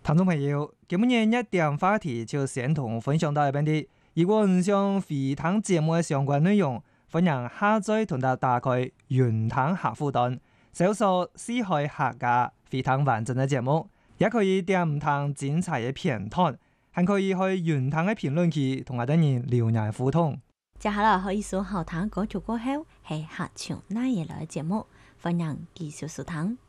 聽眾朋友，今日一點話題就先同分享到呢邊啲。如果唔想回聽節目嘅相關內容，歡迎下載同埋打開雲聽客戶端，搜索四海客家回聽完整嘅節目，也可以點唔同精彩嘅片段，還可以去雲聽嘅評論區同我哋人留言互動。 接下來可以數後聽歌曲過後，係客唱那嘢來嘅節目，歡迎繼續收聽。